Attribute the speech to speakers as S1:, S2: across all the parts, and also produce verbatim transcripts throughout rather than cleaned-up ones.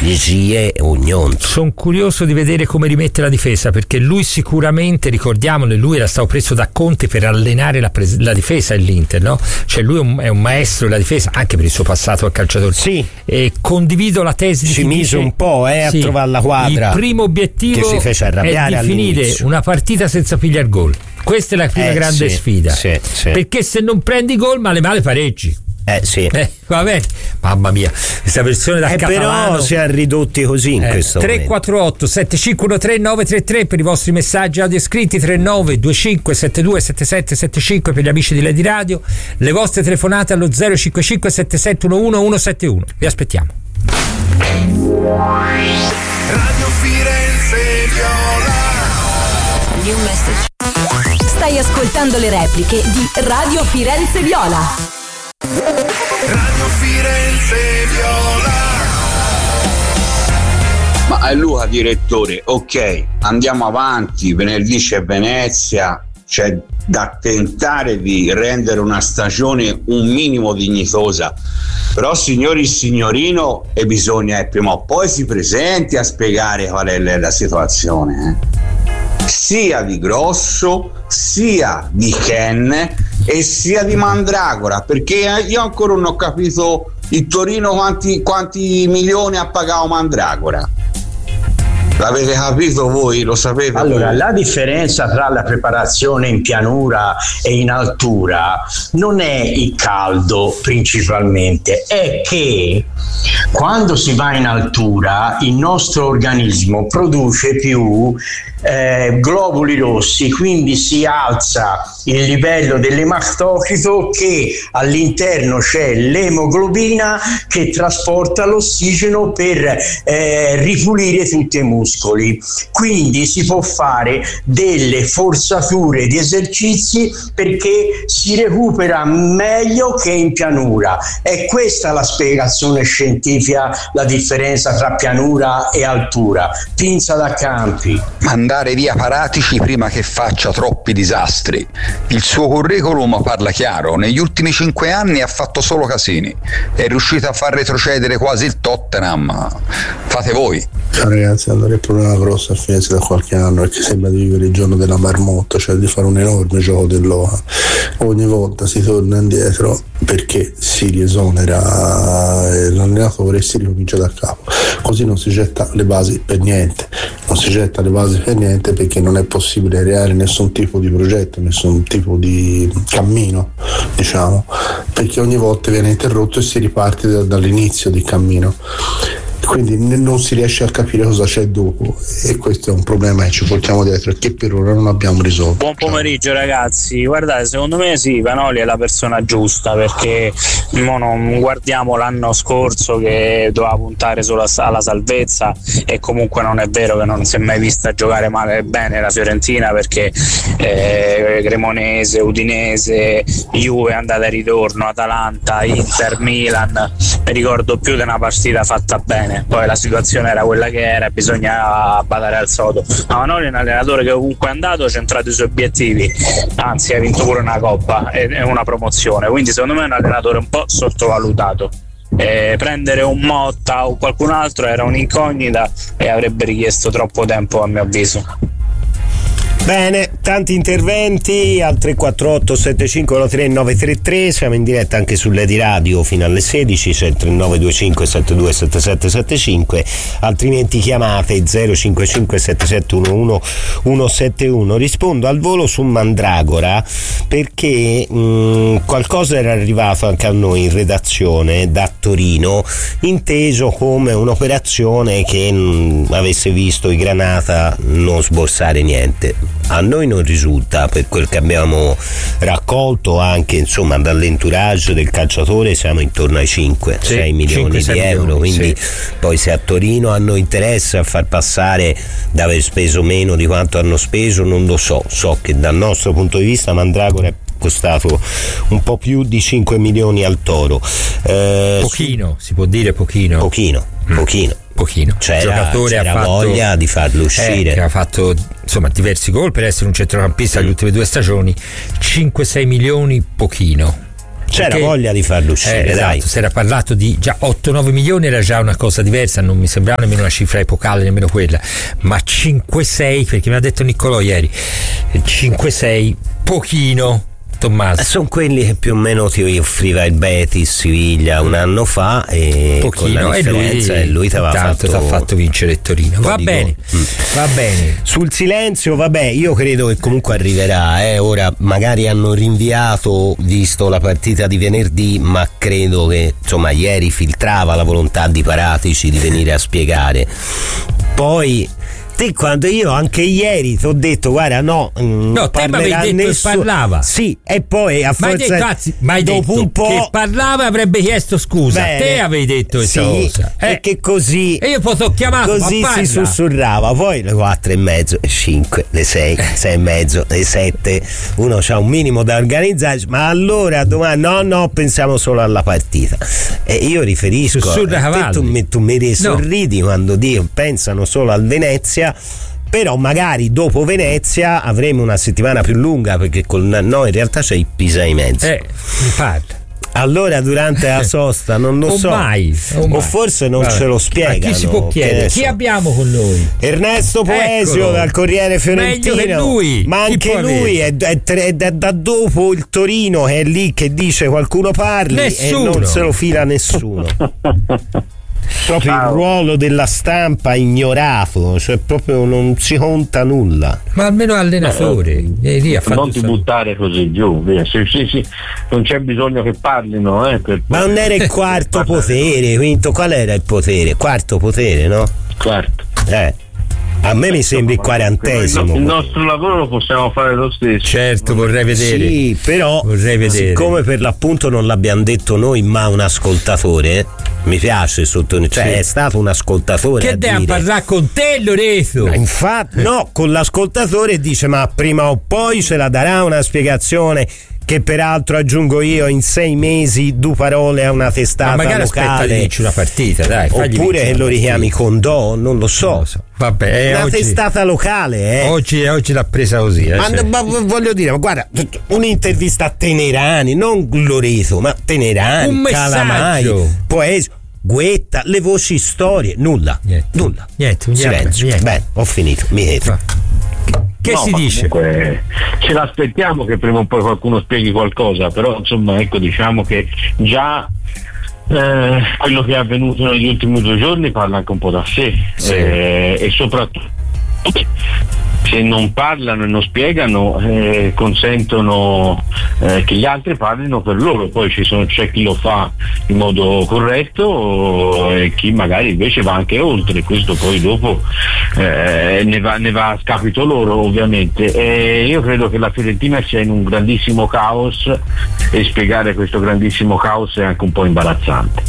S1: regie ognonto.
S2: Sono curioso di vedere come rimette la difesa, perché lui sicuramente, ricordiamolo, lui era stato preso da Conte per allenare la, pres- la difesa dell'Inter, no? Cioè lui è un, è un maestro della difesa anche per il suo passato al calciatore.
S1: Sì.
S2: E condivido la tesi di
S1: ci
S2: chi
S1: mise
S2: dice,
S1: un po' eh, a
S2: sì,
S1: trovare la quadra.
S2: Il primo obiettivo
S1: che si fece arrabbiare
S2: è di finire
S1: all'inizio.
S2: una partita senza pigliare gol. Questa è la prima
S1: eh,
S2: grande
S1: sì,
S2: sfida,
S1: sì, sì.
S2: perché se non prendi gol male male pareggi.
S1: Eh sì.
S2: Eh, va bene, mamma mia, questa versione da
S1: eh,
S2: catalano.
S1: Però si è ridotti così in
S2: eh,
S1: questo
S2: tre
S1: momento.
S2: quattro otto sette cinque uno tre nove tre tre per i vostri messaggi audio scritti, tre nove due cinque sette due sette sette sette cinque per gli amici di Lady Radio, le vostre telefonate allo zero cinque cinque sette sette uno uno uno sette uno. Vi aspettiamo.
S3: Radio Firenze Viola.
S4: New message. Stai ascoltando le repliche di Radio Firenze Viola.
S3: Radio Firenze Viola.
S5: Ma è Luca direttore, ok, andiamo avanti, venerdì c'è Venezia, c'è da tentare di rendere una stagione un minimo dignitosa, però signori il signorino, e bisogna prima o poi si presenti a spiegare qual è la situazione, eh? Sia di Grosso, sia di Ken e sia di Mandragora, perché io ancora non ho capito il Torino quanti, quanti milioni ha pagato Mandragora. L'avete capito voi? Lo sapete?
S6: Allora,
S5: voi?
S6: la differenza tra la preparazione in pianura e in altura non è il caldo principalmente, è che quando si va in altura il nostro organismo produce più eh, globuli rossi, quindi si alza il livello dell'ematocrito, che all'interno c'è l'emoglobina che trasporta l'ossigeno per eh, ripulire tutti i muscoli. Quindi si può fare delle forzature di esercizi perché si recupera meglio che in pianura. È questa la spiegazione scientifica, la differenza tra pianura e altura. Pinza da Campi.
S7: Mandare via Paratici prima che faccia troppi disastri. Il suo curriculum parla chiaro, negli ultimi cinque anni ha fatto solo casini, è riuscito a far retrocedere quasi il Tottenham. Fate voi.
S8: Ciao ragazzi, allora il problema grosso a Firenze da qualche anno è che sembra di vivere il giorno della marmotta, cioè di fare un enorme gioco dell'Oa. Ogni volta si torna indietro perché si riesonera e l'allenatore e si ricomincia da capo. Così non si getta le basi per niente, non si getta le basi per niente perché non è possibile creare nessun tipo di progetto, nessun tipo di cammino, diciamo, perché ogni volta viene interrotto e si riparte da, dall'inizio di cammino. Quindi non si riesce a capire cosa c'è dopo e questo è un problema che ci portiamo dietro e che per ora non abbiamo risolto.
S9: Buon pomeriggio ragazzi, guardate, secondo me sì, Vanoli è la persona giusta, perché mo non guardiamo l'anno scorso che doveva puntare solo alla salvezza, e comunque non è vero che non si è mai vista giocare male bene la Fiorentina, perché eh, Cremonese, Udinese, Juve, andata e ritorno, Atalanta, Inter, Milan, mi ricordo più di una partita fatta bene. Poi la situazione era quella che era, bisogna badare al sodo. Ma Manoli è un allenatore che ovunque è andato ha centrato i suoi obiettivi, anzi ha vinto pure una coppa e una promozione, quindi secondo me è un allenatore un po' sottovalutato. Eh, prendere un Motta o qualcun altro era un'incognita e avrebbe richiesto troppo tempo, a mio avviso.
S1: Bene, tanti interventi al tre quattro otto sette cinque uno tre nove tre tre, siamo in diretta anche sulle di radio fino alle sedici, c'è il tre nove due cinque sette due sette sette sette cinque, altrimenti chiamate zero cinque cinque sette sette uno uno uno sette uno. Rispondo al volo su Mandragora perché mh, qualcosa era arrivato anche a noi in redazione da Torino, inteso come un'operazione che mh, avesse visto i Granata non sborsare niente. A noi non risulta, per quel che abbiamo raccolto anche insomma dall'entourage del calciatore, siamo intorno ai cinque sei milioni di euro, quindi sì. Poi se a Torino hanno interesse a far passare da aver speso meno di quanto hanno speso non lo so, so che dal nostro punto di vista Mandragora è costato un po' più di cinque milioni al Toro. Eh,
S2: pochino, su... si può dire pochino.
S1: Pochino,
S2: mm.
S1: pochino.
S2: Pochino.
S1: C'era,
S2: giocatore
S1: c'era
S2: ha fatto,
S1: voglia di farlo uscire,
S2: eh, che ha fatto insomma diversi gol per essere un centrocampista mm. nelle ultime due stagioni. cinque sei milioni pochino.
S1: C'era
S2: Perché,
S1: voglia di farlo uscire,
S2: eh,
S1: dai.
S2: Esatto, si era parlato di già otto nove milioni, era già una cosa diversa, non mi sembrava nemmeno una cifra epocale, nemmeno quella, ma cinque sei, perché mi ha detto Niccolò ieri, cinque sei pochino. Tommaso.
S1: Sono quelli che più o meno ti offriva il Betis Siviglia un anno fa e
S2: pochino,
S1: con la differenza
S2: e lui,
S1: lui ti aveva fatto,
S2: fatto vincere il Torino. Va bene, mm. va bene.
S1: Sul silenzio, vabbè, io credo che comunque arriverà, eh. Ora magari hanno rinviato visto la partita di venerdì, ma credo che insomma ieri filtrava la volontà di Paratici di venire a spiegare. Poi te, quando io anche ieri ti ho detto guarda no,
S2: no, te mi avevi detto
S1: nessuno...
S2: che parlava,
S1: sì, e poi a
S2: ma
S1: forza
S2: detto, ma hai
S1: dopo
S2: detto
S1: un po'
S2: che parlava avrebbe chiesto scusa. Bene. Te avevi detto questa
S1: sì,
S2: cosa eh.
S1: E che così
S2: e io poi ti ho chiamato,
S1: così si sussurrava, poi le quattro e mezzo, le cinque, le sei, sei e mezzo, le sette, uno c'ha un minimo da organizzare, ma allora domani no no pensiamo solo alla partita, e io riferisco a, tu, mi, tu mi risorridi no. quando Dio pensano solo al Venezia. Però magari dopo Venezia avremo una settimana più lunga, perché con no in realtà c'è il Pisa in mezzo.
S2: Eh, mi pare.
S1: Allora durante la sosta non lo
S2: o
S1: so
S2: mai, o, mai.
S1: o forse non Vabbè. ce lo spiegano.
S2: A chi si può chiedere? Chi so. abbiamo con noi?
S1: Ernesto Poesio Eccolo. dal Corriere Fiorentino.
S2: Meglio che lui.
S1: Ma
S2: chi
S1: anche lui è, è, è, è da dopo il Torino che è lì che dice qualcuno parli
S2: nessuno.
S1: e non se lo fila nessuno. Proprio Ciao. Il ruolo della stampa ignorato, cioè proprio non si conta nulla.
S2: Ma almeno allenatore
S10: eh,
S2: lì ha
S10: non
S2: fatto
S10: ti buttare così giù, via. Sì, sì, sì. Non c'è bisogno che parlino, eh, per...
S1: Ma non era il quarto potere, quinto, qual era il potere? Quarto potere, no?
S10: Quarto.
S1: Eh. A me mi sembra il quarantesimo.
S10: Il nostro lavoro lo possiamo fare lo stesso.
S2: Certo, vorrei vedere.
S1: Sì, però
S2: vorrei vedere.
S1: Siccome per l'appunto non l'abbiamo detto noi, ma un ascoltatore, mi piace sottolineare, cioè sì. è stato un ascoltatore.
S2: Che deve parlare con te, Lorenzo?
S1: Infatti, no, con l'ascoltatore dice: ma prima o poi ce la darà una spiegazione. Che peraltro aggiungo io, in sei mesi due parole a una testata
S2: ma magari
S1: locale.
S2: Aspetta una partita, dai.
S1: Oppure che lo richiami Condò, non lo so. Non lo so.
S2: Vabbè,
S1: una
S2: oggi,
S1: testata locale, eh.
S2: Oggi, oggi l'ha presa così. Eh,
S1: ma, cioè. ma voglio dire, ma guarda, un'intervista a Tenerani, non Loreto, ma Tenerani,
S2: un
S1: Calamai, Poesio, Guetta, le voci storie, nulla.
S2: Niente.
S1: Nulla.
S2: Niente,
S1: silenzio. Niente. Beh, ho finito, mi chiedo.
S2: Che
S10: no,
S2: si dice?
S10: Ce l'aspettiamo che prima o poi qualcuno spieghi qualcosa, però insomma ecco, diciamo che già eh, quello che è avvenuto negli ultimi due giorni parla anche un po' da sé, sì. eh, e soprattutto se non parlano e non spiegano eh, consentono eh, che gli altri parlino per loro, poi ci sono, c'è chi lo fa in modo corretto e chi magari invece va anche oltre, questo poi dopo eh, ne, va, ne va a scapito loro ovviamente, e io credo che la Fiorentina sia in un grandissimo caos e spiegare questo grandissimo caos è anche un po' imbarazzante.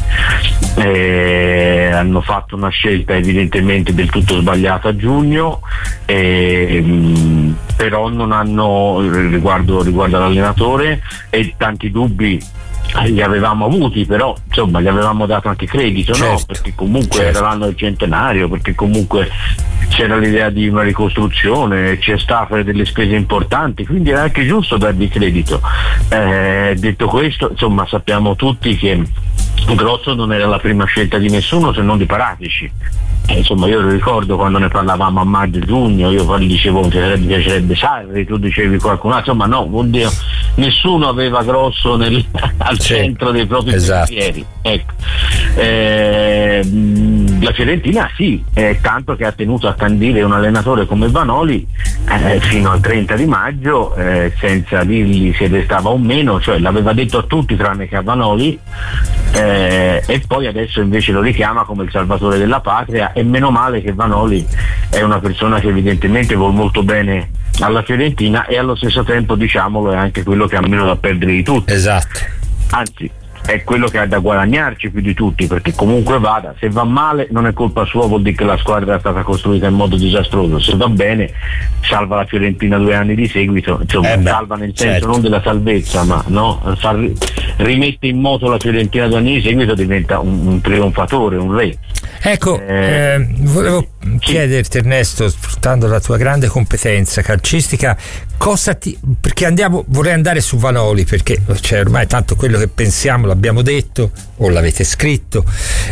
S10: Eh, hanno fatto una scelta evidentemente del tutto sbagliata a giugno, eh, Ehm, però non hanno riguardo, riguardo all'allenatore, e tanti dubbi li avevamo avuti, però insomma gli avevamo dato anche credito, certo. no? Perché comunque certo. era l'anno del centenario, perché comunque c'era l'idea di una ricostruzione, c'è stato delle spese importanti, quindi era anche giusto dargli credito. Eh, detto questo, insomma sappiamo tutti che Grosso non era la prima scelta di nessuno se non di Paratici. Eh, insomma io lo ricordo quando ne parlavamo a maggio giugno, io poi dicevo che mi piacerebbe Sarri, tu dicevi qualcun altro, insomma no, oddio, nessuno aveva Grosso nel, al sì, centro dei propri
S2: esatto.
S10: pensieri, ecco. Eh, la Fiorentina sì, è tanto che ha tenuto a candire un allenatore come Vanoli eh, fino al trenta di maggio eh, senza dirgli se restava o meno, cioè l'aveva detto a tutti tranne che a Vanoli, eh, e poi adesso invece lo richiama come il salvatore della patria, e meno male che Vanoli è una persona che evidentemente vuol molto bene alla Fiorentina, e allo stesso tempo, diciamolo, è anche quello che ha meno da perdere di tutti.
S2: Esatto.
S10: Anzi, è quello che ha da guadagnarci più di tutti, perché comunque vada, se va male non è colpa sua, vuol dire che la squadra è stata costruita in modo disastroso, se va bene salva la Fiorentina due anni di seguito, insomma eh beh, salva nel senso certo. non della salvezza, ma no, far rimette in moto la Fiorentina due anni di seguito diventa un, un trionfatore, un re.
S2: Ecco, eh, eh, volevo sì. chiederti, Ernesto, sfruttando la tua grande competenza calcistica, cosa ti, perché andiamo, vorrei andare su Vanoli, perché cioè, ormai tanto quello che pensiamo l'abbiamo detto o l'avete scritto.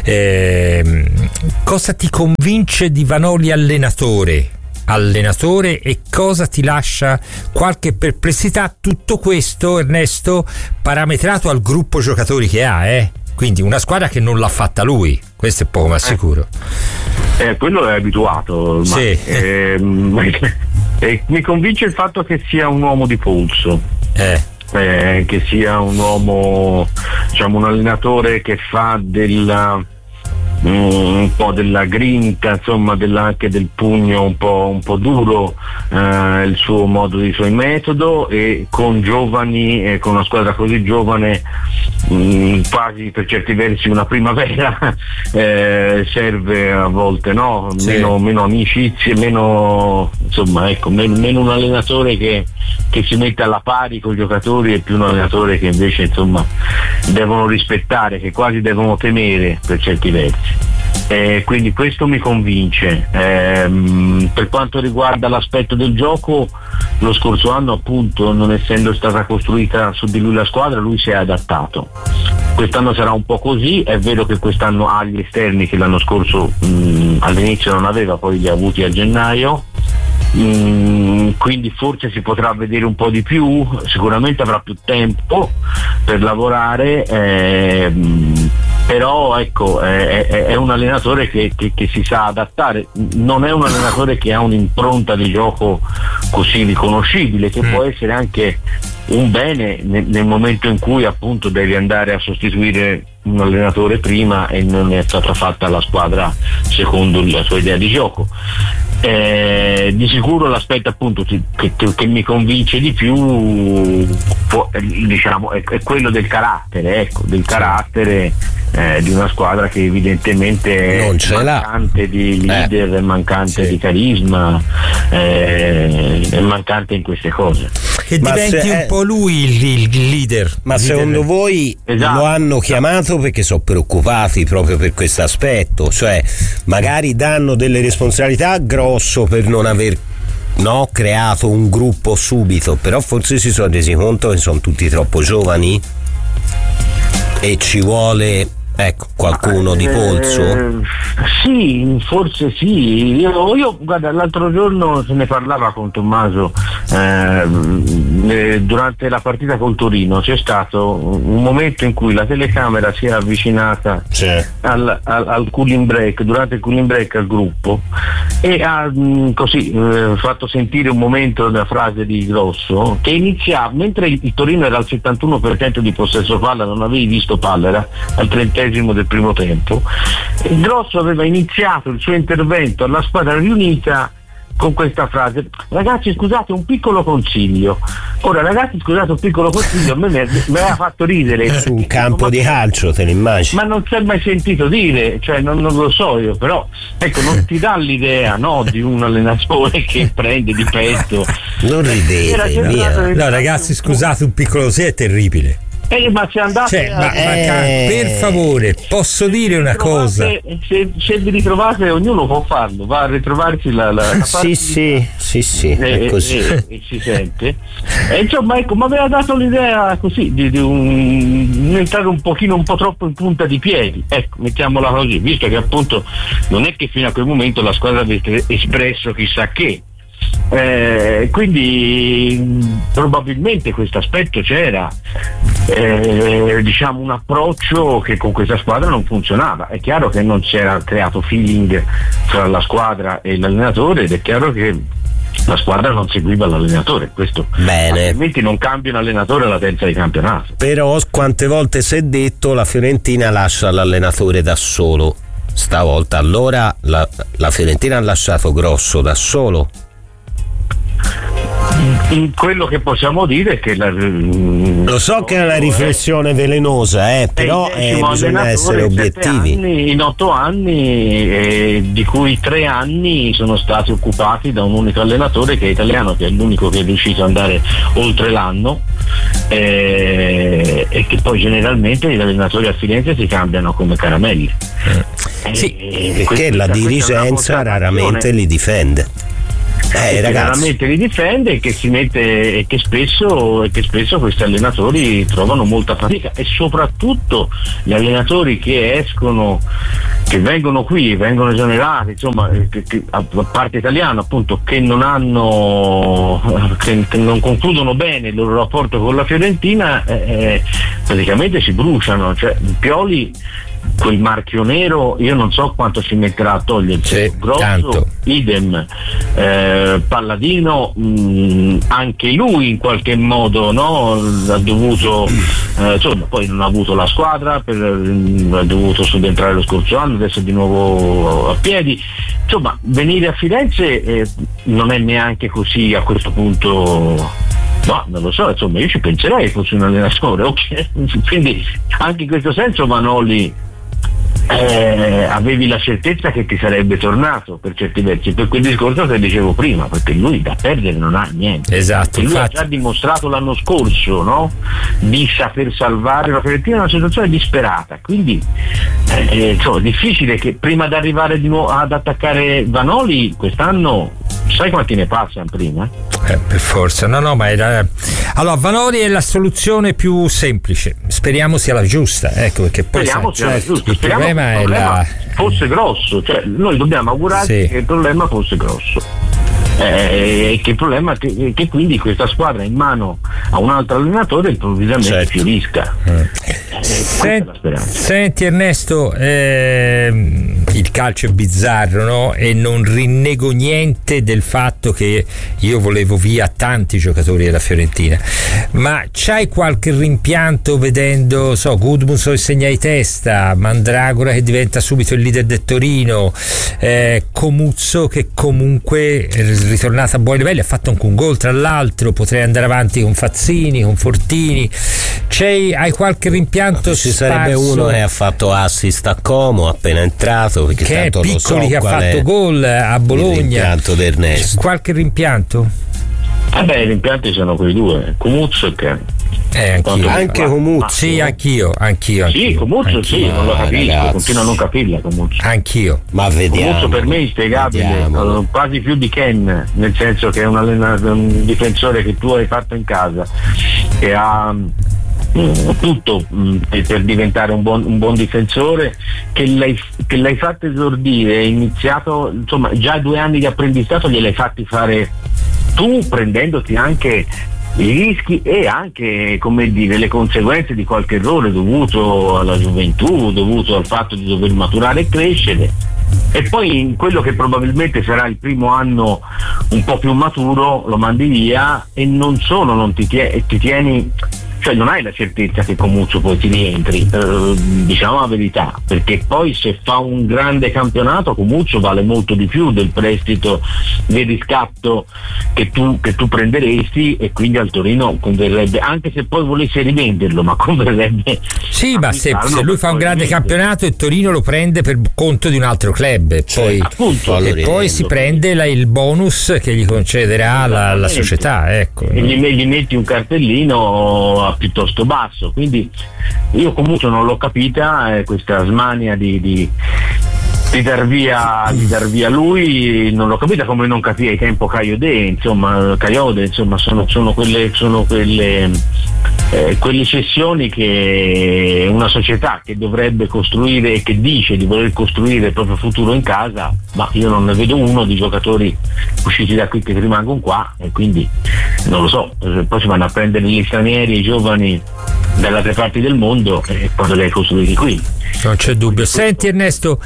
S2: Eh, cosa ti convince di Vanoli allenatore? allenatore e cosa ti lascia qualche perplessità? Tutto questo, Ernesto, parametrato al gruppo giocatori che ha, eh? Quindi una squadra che non l'ha fatta lui, questo è poco ma sicuro.
S10: Eh, quello è abituato ormai. Sì. Eh, eh, mi convince il fatto che sia un uomo di polso. Eh. Eh, che sia un uomo, diciamo, un allenatore che fa della un po' della grinta, insomma, della, anche del pugno un po', un po' duro, eh, il suo modo, il suo metodo, e con giovani, eh, con una squadra così giovane, mh, quasi per certi versi una primavera, eh, serve a volte, no? Sì. Meno, meno amicizie, meno, insomma, ecco, meno, meno un allenatore che, che si mette alla pari con i giocatori e più un allenatore che invece, insomma, devono rispettare, che quasi devono temere per certi versi. Eh, quindi questo mi convince. Eh, per quanto riguarda l'aspetto del gioco, lo scorso anno, appunto, non essendo stata costruita su di lui la squadra, lui si è adattato. Quest'anno sarà un po' così, è vero che quest'anno ha gli esterni che l'anno scorso mh, all'inizio non aveva, poi li ha avuti a gennaio. Mm, quindi forse si potrà vedere un po' di più, sicuramente avrà più tempo per lavorare, eh, però ecco, è, è, è un allenatore che, che, che si sa adattare, non è un allenatore che ha un'impronta di gioco così riconoscibile, che mm. può essere anche un bene nel, nel momento in cui, appunto, devi andare a sostituire un allenatore prima e non è stata fatta la squadra secondo la sua idea di gioco. Eh, di sicuro l'aspetto, appunto, che, che, che mi convince di più, può, diciamo, è, è quello del carattere, ecco, del carattere eh, di una squadra che evidentemente non è mancante l'ha. di leader, eh. è mancante sì. di carisma, eh, è mancante in queste cose.
S2: Che ma diventi se, un po' lui il, il leader.
S1: Ma
S2: il
S1: secondo
S2: leader.
S1: voi esatto. lo hanno chiamato perché sono preoccupati proprio per questo aspetto? Cioè, magari danno delle responsabilità grosso per non aver no, creato un gruppo subito, però forse si sono resi conto che sono tutti troppo giovani e ci vuole, ecco, qualcuno di polso?
S10: Eh, sì, forse sì. Io, io guarda, l'altro giorno se ne parlava con Tommaso, eh, durante la partita col Torino c'è stato un momento in cui la telecamera si è avvicinata al, al, al cooling break, durante il cooling break al gruppo, e ha mh, così eh, fatto sentire un momento della frase di Grosso che iniziava, mentre il, il Torino era al settantuno per cento di possesso palla, non avevi visto palla, era al trentesimo del primo tempo, e Grosso aveva iniziato il suo intervento alla squadra riunita con questa frase: ragazzi, scusate, un piccolo consiglio. Ora, ragazzi, scusate, un piccolo consiglio, a me mi aveva fatto ridere.
S1: Su un campo ma, di calcio, te l'immagini?
S10: Ma non si è mai sentito dire, cioè non, non lo so io, però ecco, non ti dà l'idea, no, di un allenatore che prende di petto.
S1: Non ridete, via.
S2: No, ragazzi, scusate, un piccolo così è terribile.
S10: Eh, ma se andate
S2: cioè, a... ma, eh... ma per favore, posso dire una cosa?
S10: Se, se vi ritrovate, ognuno può farlo, va a ritrovarsi la, la, la
S1: sì, sì, sì, sì,
S10: e,
S1: è così.
S10: E, e si sente. E insomma, ecco, mi aveva dato l'idea così di, di, un, di entrare un pochino, un po' troppo in punta di piedi, ecco, mettiamola così, visto che appunto non è che fino a quel momento la squadra avesse espresso chissà che. Eh, quindi probabilmente questo aspetto c'era, eh, diciamo un approccio che con questa squadra non funzionava. È chiaro che non si era creato feeling tra la squadra e l'allenatore, ed è chiaro che la squadra non seguiva l'allenatore, questo
S1: bene,
S10: altrimenti non cambia un allenatore alla terza di campionato.
S1: Però quante volte si è detto la Fiorentina lascia l'allenatore da solo, stavolta allora la, la Fiorentina ha lasciato Grosso da solo?
S10: In quello che possiamo dire è che la,
S1: lo so che è una riflessione velenosa, eh, però eh, bisogna essere obiettivi.
S10: Anni, in otto anni, eh, di cui tre anni sono stati occupati da un unico allenatore che è italiano, che è l'unico che è riuscito ad andare oltre l'anno, eh, e che poi generalmente gli allenatori a Firenze si cambiano come caramelli.
S1: Eh, sì, eh, perché la dirigenza raramente li difende. Eh,
S10: che veramente li difende e che si mette e che spesso e che spesso questi allenatori trovano molta fatica, e soprattutto gli allenatori che escono, che vengono qui, vengono esonerati, insomma, che, che, a parte italiano appunto, che non hanno che, che non concludono bene il loro rapporto con la Fiorentina, eh, praticamente si bruciano. Cioè Pioli, quel marchio nero, io non so quanto ci metterà a togliersi.
S2: Sì,
S10: Grosso,
S2: tanto.
S10: idem. eh, Palladino, mh, anche lui in qualche modo, no, ha dovuto eh, insomma, poi non ha avuto la squadra, per, mh, ha dovuto subentrare lo scorso anno, adesso è di nuovo a piedi. Insomma, venire a Firenze eh, non è neanche così a questo punto. No, non lo so, insomma, io ci penserei fosse un allenatore, ok? Quindi anche in questo senso Vanoli, eh, avevi la certezza che ti sarebbe tornato per certi versi, per quel discorso che dicevo prima, perché lui da perdere non ha niente.
S2: Esatto,
S10: lui
S2: infatti.
S10: ha già dimostrato l'anno scorso, no? Di saper salvare la Fiorentina in una situazione disperata, quindi eh, insomma, è difficile che prima di arrivare di nuovo ad attaccare Vanoli quest'anno, sai quanti ne passano prima?
S2: Eh, per forza, no, no, ma era... allora Vanoli è la soluzione più semplice, speriamo sia la giusta, ecco, perché poi
S10: speriamo
S2: sai,
S10: sia
S2: certo,
S10: la giusta.
S2: il
S10: Speriamo
S2: problema
S10: che il
S2: è
S10: problema
S2: la...
S10: fosse grosso, cioè noi dobbiamo augurarci
S2: sì.
S10: che il problema fosse grosso. Eh, e che il problema è che, che quindi questa squadra in mano a un altro allenatore improvvisamente
S2: certo.
S10: fiorisca.
S2: Eh. Eh, Senti, senti Ernesto, ehm, il calcio è bizzarro, no? E non rinnego niente del fatto che io volevo via tanti giocatori della Fiorentina, ma c'hai qualche rimpianto vedendo, so, Gudmundsson che segna di testa, Mandragora che diventa subito il leader del Torino, eh, Comuzzo che comunque è ritornato a buoni livelli, ha fatto anche un gol tra l'altro, potrei andare avanti con Fazzini, con Fortini. C'hai, hai qualche rimpianto?
S1: Ci sarebbe uno che ha fatto assist a Como appena entrato, perché
S2: che è
S1: tanto
S2: Piccoli,
S1: lo so
S2: che ha fatto
S1: è
S2: gol a Bologna.
S1: Il rimpianto di Ernesto.
S2: Qualche rimpianto?
S10: Eh beh, i rimpianti sono quei due, Comuzzo che
S2: Eh, anch'io.
S1: Anche Comuzzo?
S2: Sì, anch'io, anch'io. anch'io
S10: sì, Comuzzo sì, non lo capisco,
S1: ragazzi.
S10: continuo a non capirla Comuzzo.
S2: Anch'io.
S1: Ma vediamo.
S10: Comuzzo per me è inspiegabile,
S1: vediamo.
S10: quasi più di Ken, nel senso che è un, allenatore, un difensore che tu hai fatto in casa, che ha tutto mh, per diventare un buon, un buon difensore, che l'hai, che l'hai fatto esordire, hai iniziato, insomma, già due anni di apprendistato gliel'hai fatti fare tu, prendendoti anche i rischi e anche, come dire, le conseguenze di qualche errore dovuto alla gioventù, dovuto al fatto di dover maturare e crescere. E poi in quello che probabilmente sarà il primo anno un po' più maturo lo mandi via, e non solo non ti, tie- ti tieni, cioè non hai la certezza che Comuzzo poi ti rientri, eh, diciamo la verità, perché poi se fa un grande campionato Comuzzo vale molto di più del prestito di riscatto che tu, che tu prenderesti, e quindi al Torino converrebbe, anche se poi volesse rivenderlo, ma converrebbe.
S2: Sì, ma se, se lui fa un grande campionato il Torino lo prende per conto di un altro club, e poi,
S10: sì, appunto,
S2: e poi si prende la, il bonus che gli concederà la, la società, ecco.
S10: E gli, gli metti un cartellino piuttosto basso, quindi io comunque non l'ho capita, eh, questa smania di, di, di dar via di dar via lui, non l'ho capita, come non capì ai tempo Caiode, insomma Caiode, insomma sono, sono quelle sono quelle eh, quelle cessioni che una società che dovrebbe costruire e che dice di voler costruire il proprio futuro in casa, ma io non ne vedo uno di giocatori usciti da qui che rimangono qua, e quindi non lo so, poi si vanno a prendere gli stranieri, i giovani dalle altre parti del mondo, e quando li hai costruiti qui.
S2: Non c'è dubbio. Senti Ernesto,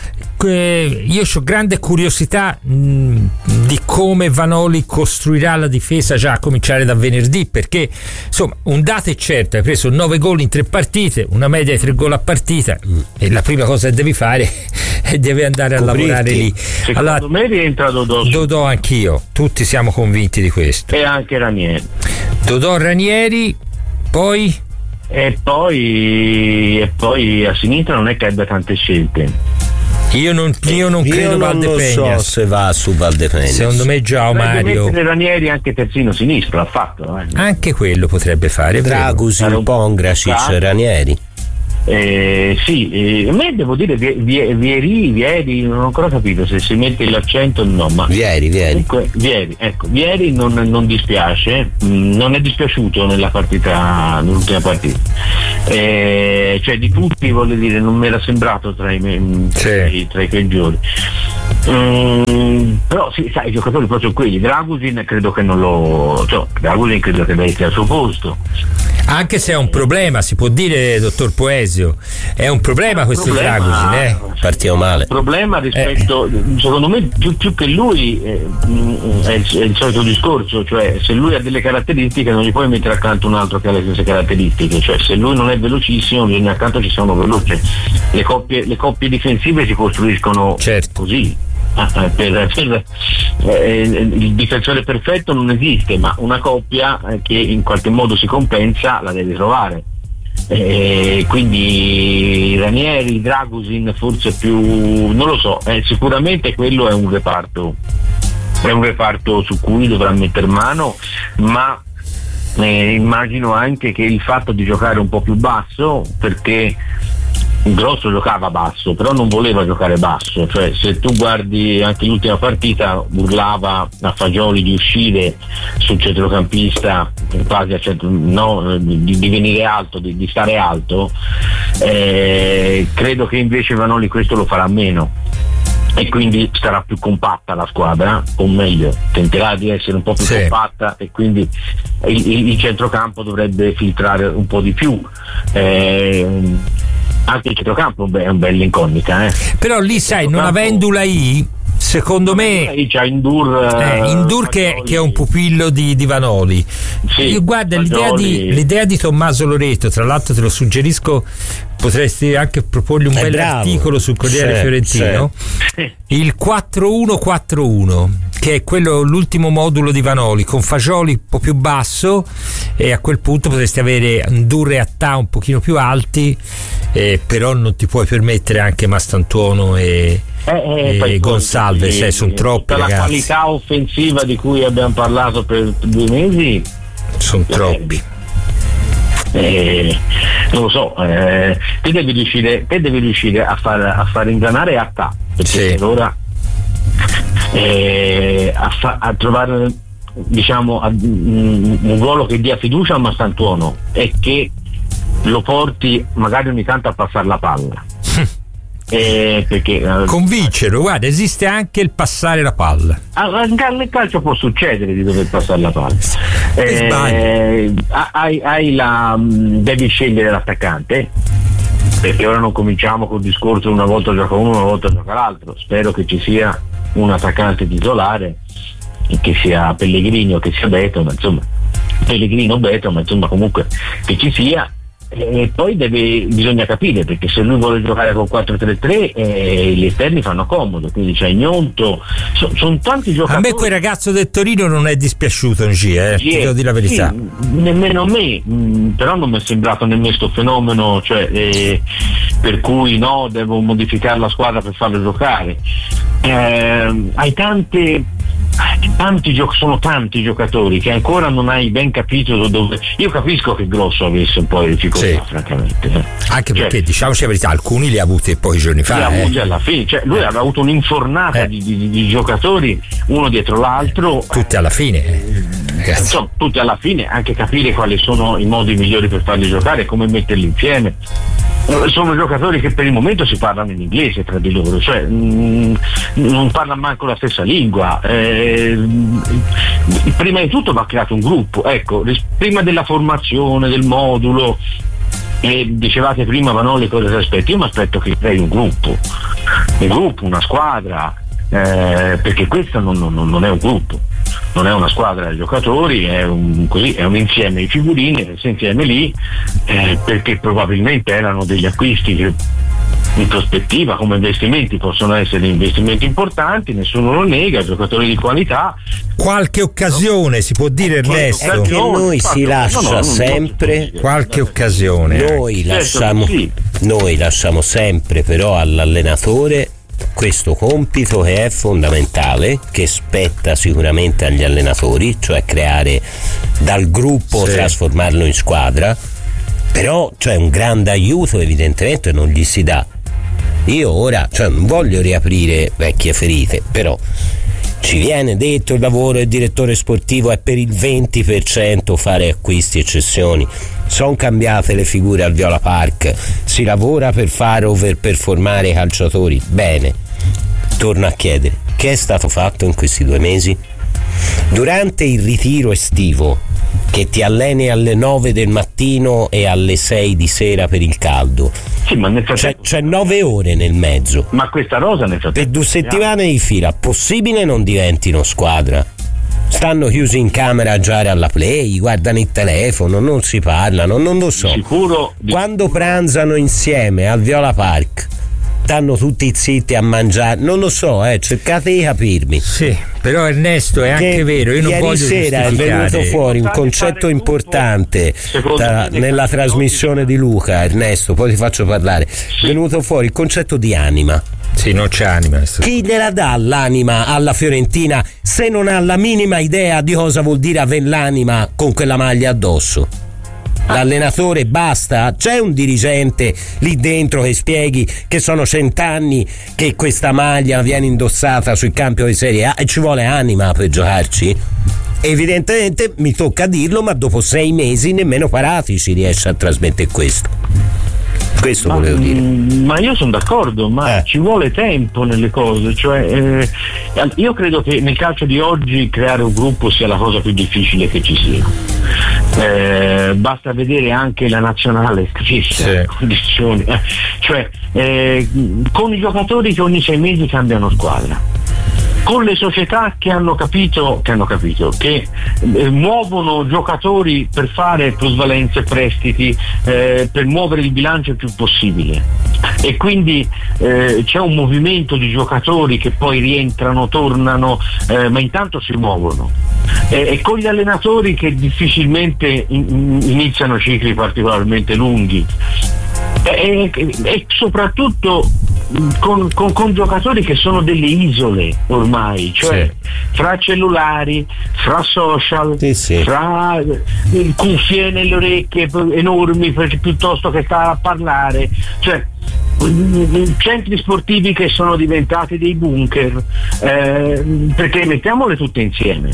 S2: eh, io ho grande curiosità mh, di come Vanoli costruirà la difesa già a cominciare da venerdì, perché insomma un dato è certo: hai preso nove gol in tre partite, una media di tre gol a partita, mm. e la prima cosa che devi fare è devi andare a
S10: Coprirti.
S2: lavorare lì.
S10: Secondo
S2: allora,
S10: me rientra Dodò.
S2: Dodò anch'io, tutti siamo convinti di questo.
S10: E anche Ranieri.
S2: Dodò, Ranieri, poi
S10: e poi e poi a sinistra non è che abbia tante scelte.
S2: Io non, io non
S1: io
S2: credo
S1: non lo so se va su Valdepeñas.
S2: Secondo me Gio Mario
S10: mettere Ranieri anche terzino sinistro l'ha fatto, eh.
S2: Anche quello potrebbe fare.
S1: Dragusin, Pongracic, Ranieri.
S10: Eh, sì, eh, a me devo dire Vieri, Vieri, non ho ancora capito se si mette l'accento o no, ma
S1: Vieri, Vieri.
S10: Comunque, Vieri, ecco, Vieri non, non dispiace, mh, non è dispiaciuto nella partita, nell'ultima partita. Eh, cioè di tutti, voglio dire, non mi era sembrato tra i, me, sì. tra i peggiori. Mm, però sì, sai, i giocatori proprio quelli. Dragusin credo che non lo. Cioè, Dragusin credo che deve essere al suo posto.
S2: Anche se è un problema, si può dire, dottor Poesio, è un problema questo Dragusin, eh?
S1: Partiamo male.
S10: Problema rispetto, eh. secondo me, più, più che lui eh, è, il, è il solito discorso, cioè se lui ha delle caratteristiche non gli puoi mettere accanto un altro che ha le stesse caratteristiche, cioè se lui non è velocissimo bisogna accanto ci sia uno veloce. Le coppie, le coppie difensive si costruiscono
S2: certo.
S10: così. Ah, per, per, eh, il difensore perfetto non esiste, ma una coppia eh, che in qualche modo si compensa la deve trovare, eh, quindi Ranieri, Dragusin forse più, non lo so, eh, sicuramente quello è un reparto è un reparto su cui dovrà mettere mano, ma eh, immagino anche che il fatto di giocare un po' più basso, perché Grosso giocava basso, però non voleva giocare basso, cioè se tu guardi anche l'ultima partita urlava a Fagioli di uscire sul centrocampista quasi a centro, no, di, di venire alto, di, di stare alto, eh, credo che invece Vanoli questo lo farà meno e quindi sarà più compatta la squadra, o meglio tenterà di essere un po' più sì. compatta, e quindi il, il, il centrocampo dovrebbe filtrare un po' di più. eh, Anche il centrocampo è un bel incognita, eh.
S2: Però lì sai, non avendo Ulai, secondo me
S10: c'è Indur,
S2: eh, Indur che, che è un pupillo di, di Vanoli. Sì, io guarda l'idea di, l'idea di Tommaso Loreto, tra l'altro te lo suggerisco, potresti anche proporgli un
S1: è
S2: bel
S1: bravo.
S2: articolo sul Corriere
S1: sì,
S2: Fiorentino, sì. Il quattro uno quattro uno, che è quello, l'ultimo modulo di Vanoli, con Fagioli un po' più basso, e a quel punto potresti avere Ndur e Attà un pochino più alti, eh, però non ti puoi permettere anche Mastantuono e,
S10: eh, eh,
S2: e Gonsalves, eh, sono troppi
S10: la
S2: ragazzi.
S10: Qualità offensiva di cui abbiamo parlato per due mesi
S2: sono troppi.
S10: Eh, non lo so, eh, te devi riuscire, te devi riuscire a far, a far ingranare Attà, perché
S2: sì.
S10: allora eh, a, fa, a trovare, diciamo, a, un, un ruolo che dia fiducia a Mastantuono e che lo porti magari ogni tanto a passare la palla. Eh, perché
S2: convincerlo, guarda, esiste anche il passare la palla.
S10: Nel calcio può succedere di dover passare la palla, eh, hai, hai la, devi scegliere l'attaccante, perché ora non cominciamo col discorso una volta gioca uno, una volta gioca l'altro. Spero che ci sia un attaccante titolare, che sia Pellegrini o che sia Beto, ma insomma Pellegrino o Beto, ma insomma comunque che ci sia. E poi deve, bisogna capire, perché se lui vuole giocare con quattro tre tre eh, gli esterni fanno comodo, quindi c'è Gnonto, so, sono tanti giocatori.
S2: A me quel ragazzo del Torino non è dispiaciuto, eh, eh, ti devo dire la verità.
S10: Sì, nemmeno a me, mh, però non mi è sembrato nemmeno sto fenomeno, cioè, eh, per cui no, devo modificare la squadra per farlo giocare. Eh, hai tante tanti gioc- sono tanti giocatori che ancora non hai ben capito dove. Io capisco che Grosso avesse un po' di difficoltà, sì. francamente, eh.
S2: anche
S10: cioè,
S2: perché diciamoci la verità, alcuni li ha avuti pochi giorni fa,
S10: li ha
S2: eh.
S10: avuti alla fine, cioè, lui aveva avuto un'infornata eh. di, di, di giocatori uno dietro l'altro,
S2: tutti alla fine, eh.
S10: insomma, tutti alla fine, anche capire quali sono i modi migliori per farli giocare, come metterli insieme. Sono giocatori che per il momento si parlano in inglese tra di loro, cioè mh, non parlano manco la stessa lingua. Eh, prima di tutto va creato un gruppo, ecco, ris- prima della formazione del modulo E dicevate prima, ma non le cose si aspetti, io mi aspetto che crei un gruppo, un gruppo, una squadra, eh, perché questo non, non, non è un gruppo, non è una squadra di giocatori, è un, così, è un insieme di figurine messo insieme lì, eh, perché probabilmente erano degli acquisti che in prospettiva come investimenti possono essere investimenti importanti, nessuno lo nega, giocatori di qualità.
S2: Qualche occasione, no? Si può dire, Ernesto.
S1: È che noi si lascia no, no, sempre
S2: qualche occasione.
S1: Noi lasciamo, sì. noi lasciamo sempre però all'allenatore questo compito che è fondamentale, che spetta sicuramente agli allenatori, cioè creare dal gruppo, sì. trasformarlo in squadra, però cioè un grande aiuto evidentemente non gli si dà. Io ora cioè, non voglio riaprire vecchie ferite, però ci viene detto il lavoro del direttore sportivo è per il venti per cento fare acquisti e cessioni, sono cambiate le figure al Viola Park, si lavora per fare overperformare i calciatori, bene, torno a chiedere, che è stato fatto in questi due mesi? Durante il ritiro estivo, che ti alleni alle nove del mattino e alle sei di sera per il caldo,
S10: sì, ma nel
S1: c'è, c'è nove ore nel mezzo,
S10: ma questa rosa nel frattempo
S1: per due settimane di fila, possibile non diventino squadra? Stanno chiusi in camera a giocare alla play, guardano il telefono, non si parlano, non lo so.
S10: Di sicuro, di
S1: quando
S10: sicuro.
S1: pranzano insieme al Viola Park stanno tutti zitti a mangiare, non lo so, eh, cercate di capirmi.
S2: Sì, però Ernesto è anche che vero, io non
S1: ieri
S2: voglio
S1: sera è venuto fuori un concetto importante tra, nella trasmissione di Luca, Ernesto, poi ti faccio parlare. È venuto fuori il concetto di anima.
S2: Sì, non c'è anima.
S1: Chi gliela dà l'anima alla Fiorentina se non ha la minima idea di cosa vuol dire avere l'anima con quella maglia addosso? L'allenatore basta? C'è un dirigente lì dentro che spieghi che sono cent'anni che questa maglia viene indossata sul campo di Serie A e ci vuole anima per giocarci? Evidentemente mi tocca dirlo, ma dopo sei mesi nemmeno Parati si riesce a trasmettere questo. Questo
S10: ma,
S1: volevo dire.
S10: Ma io sono d'accordo, ma eh. ci vuole tempo nelle cose, cioè eh, io credo che nel calcio di oggi creare un gruppo sia la cosa più difficile che ci sia. Eh, basta vedere anche la nazionale stessa, sì. condizioni, eh, cioè eh, con i giocatori che ogni sei mesi cambiano squadra, con le società che hanno capito che hanno capito che eh, muovono giocatori per fare plusvalenze, prestiti, eh, per muovere il bilancio il più possibile, e quindi eh, c'è un movimento di giocatori che poi rientrano, tornano, eh, ma intanto si muovono, e, e con gli allenatori che difficilmente in, iniziano cicli particolarmente lunghi, e, e, e soprattutto Con, con, con giocatori che sono delle isole ormai, cioè sì. fra cellulari, fra social,
S1: sì, sì.
S10: fra cuffie nelle orecchie enormi perché, piuttosto che stare a parlare, cioè centri sportivi che sono diventati dei bunker, eh, perché mettiamole tutte insieme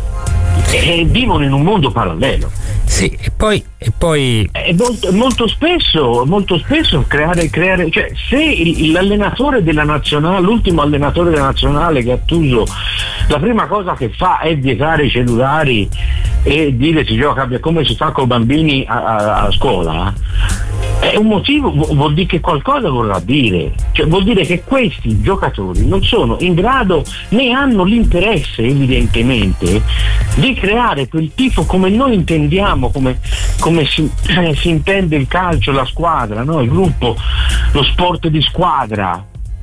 S10: e vivono in un mondo parallelo.
S2: Sì, e poi, e poi...
S10: E molto, molto spesso, molto spesso creare, creare, cioè se il, l'allenatore della nazionale, l'ultimo allenatore della nazionale, Gattuso, la prima cosa che fa è vietare i cellulari e dire si gioca come si fa con i bambini a, a, a scuola, è un motivo, vuol dire che qualcosa vorrà dire, cioè vuol dire che questi giocatori non sono in grado, né hanno l'interesse evidentemente di creare quel tifo come noi intendiamo, come, come si, eh, si intende il calcio, la squadra, no? Il gruppo, lo sport di squadra.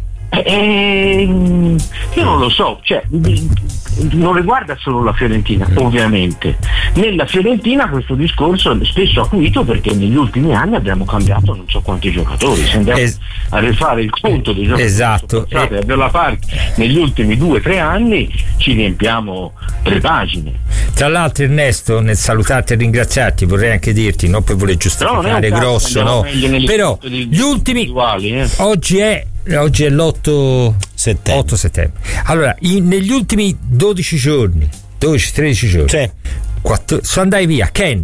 S10: E, io non lo so, cioè non riguarda solo la Fiorentina, ovviamente. Nella Fiorentina questo discorso è spesso acuito perché negli ultimi anni abbiamo cambiato non so quanti giocatori. Se andiamo es- a rifare il conto dei giocatori
S2: esatto.
S10: a Viola Park negli ultimi due o tre anni ci riempiamo le pagine.
S2: Tra l'altro, Ernesto, nel salutarti e ringraziarti vorrei anche dirti, non per voler giustificare no, grosso, no, però gli ultimi eh. oggi è Oggi è l'otto settembre. otto settembre. Allora, in, negli ultimi dodici giorni, dodici tredici giorni,
S1: sì.
S2: quattro, sono andati via Ken,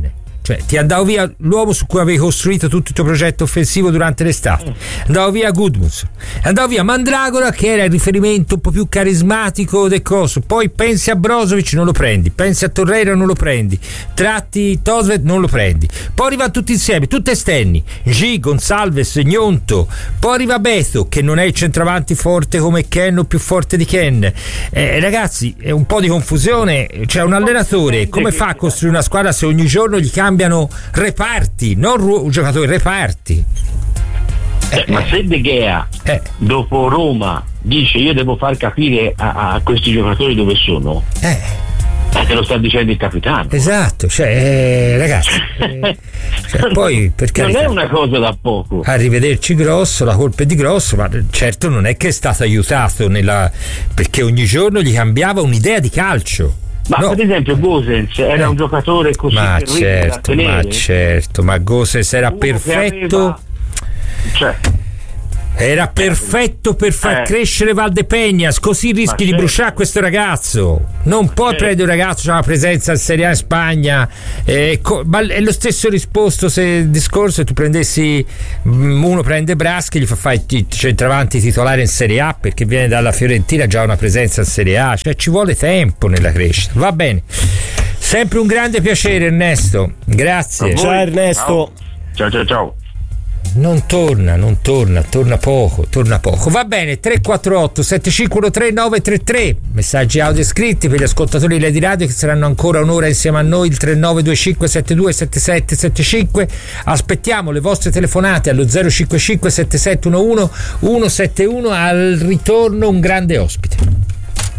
S2: Cioè, ti andavo via l'uomo su cui avevi costruito tutto il tuo progetto offensivo durante l'estate, andavo via Gudmundsson, andavo via Mandragora che era il riferimento un po' più carismatico del coso, poi pensi a Brozovic non lo prendi, pensi a Torreira non lo prendi, tratti Tosvet non lo prendi, poi arriva tutti insieme, tutti esterni, G, Gonsalves, Gnonto, poi arriva Beto che non è il centravanti forte come Ken o più forte di Ken. Eh, ragazzi, è un po' di confusione, cioè un allenatore come fa a costruire una squadra se ogni giorno gli cambiano reparti, non ru- giocatori, reparti.
S10: Eh, ma se De Gea
S2: eh.
S10: dopo Roma dice io devo far capire a, a questi giocatori dove sono,
S2: eh.
S10: eh, te lo sta dicendo il capitano.
S2: Esatto, cioè eh, ragazzi eh, cioè, poi per carità,
S10: non è una cosa da poco.
S2: Arrivederci Grosso, la colpa è di Grosso, ma certo non è che è stato aiutato nella, perché ogni giorno gli cambiava un'idea di calcio.
S10: Ma no. Per esempio Gosens era eh. un giocatore così
S2: ma
S10: terribile
S2: certo,
S10: da tenere.
S2: ma certo, ma Gosens era
S10: Uno
S2: perfetto
S10: aveva, cioè,
S2: era perfetto per far
S10: eh.
S2: crescere Valdepeñas, così rischi
S10: ma
S2: di
S10: certo.
S2: bruciare questo ragazzo. Non ma puoi certo. prendere un ragazzo che ha una presenza in Serie A in Spagna, eh, co- ma è lo stesso risposto se il discorso tu prendessi uno prende Braschi, gli fa fare il centravanti titolare in Serie A perché viene dalla Fiorentina, già una presenza in Serie A, cioè ci vuole tempo nella crescita. Va bene, sempre un grande piacere Ernesto, grazie.
S1: Ciao Ernesto.
S10: Ciao ciao ciao.
S2: Non torna, non torna, torna poco, torna poco. Va bene, tre quattro otto sette cinque uno tre nove tre tre, messaggi audio scritti per gli ascoltatori di Lady Radio che saranno ancora un'ora insieme a noi, il tre nove due cinque sette due sette sette sette cinque. Aspettiamo le vostre telefonate allo zero cinque cinque sette sette uno uno uno sette uno. Al ritorno un grande ospite.